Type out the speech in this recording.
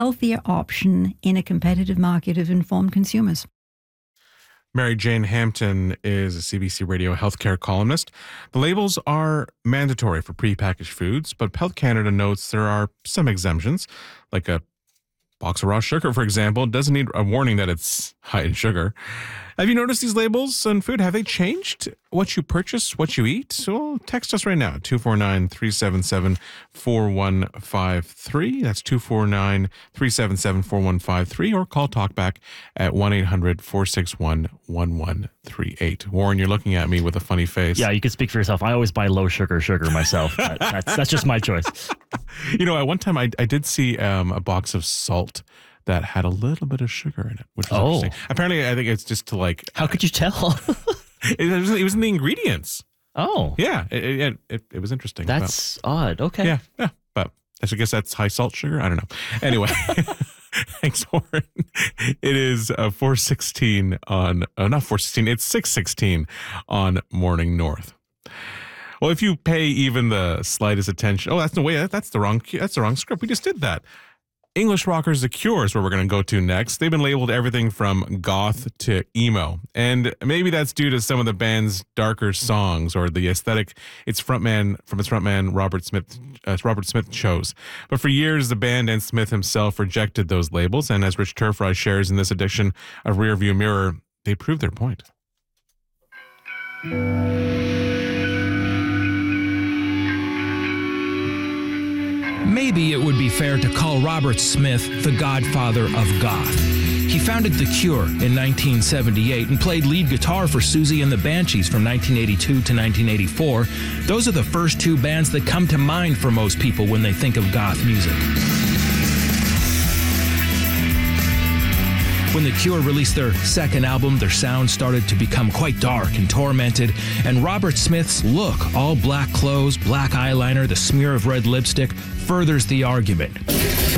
healthier option in a competitive market of informed consumers. Mary Jane Hampton is a CBC Radio healthcare columnist. The labels are mandatory for prepackaged foods, but Health Canada notes there are some exemptions, like a box of raw sugar, for example, doesn't need a warning that it's high in sugar. Have you noticed these labels on food? Have they changed what you purchase, what you eat? So text us right now, 249-377-4153. That's 249-377-4153, or call Talkback at 1-800-461-1138. Warren, you're looking at me with a funny face. Yeah, you can speak for yourself. I always buy low sugar myself. That's just my choice. You know, at one time I did see a box of salt that had a little bit of sugar in it, which was interesting. Apparently, I think it's just to like... How could you tell? it was in the ingredients. Oh. Yeah, it was interesting. That's odd. Okay. Yeah, but I guess that's high salt sugar. I don't know. Anyway, thanks, Warren. It is 4:16 on... not 4:16, it's 6:16 on Morning North. Well, if you pay even the slightest attention... Oh, that's the wrong script. We just did that. English rockers The Cure is where we're going to go to next. They've been labeled everything from goth to emo, and maybe that's due to some of the band's darker songs or the aesthetic its frontman Robert Smith chose. But for years, the band and Smith himself rejected those labels, and as Rich Turfry shares in this edition of Rearview Mirror, they proved their point. Maybe it would be fair to call Robert Smith the godfather of goth. He founded The Cure in 1978 and played lead guitar for Susie and the Banshees from 1982 to 1984. Those are the first two bands that come to mind for most people when they think of goth music. When The Cure released their second album, their sound started to become quite dark and tormented, and Robert Smith's look, all black clothes, black eyeliner, the smear of red lipstick, furthers the argument.